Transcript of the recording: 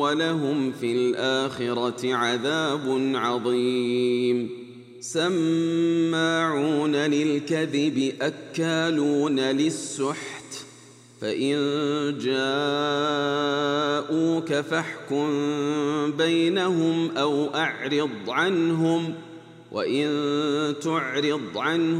ولهم في الآخرة عذاب عظيم سماعون للكذب أكالون للسحت فإن جاءوك فاحكم بينهم أو أعرض عنهم وإن تعرض عنهم